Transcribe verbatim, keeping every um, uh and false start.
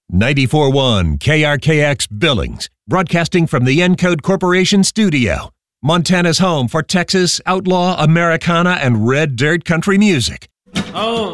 ninety-four point one K R K X Billings, broadcasting from the Encode Corporation studio. Montana's home for Texas, outlaw, Americana, and red dirt country music. Oh.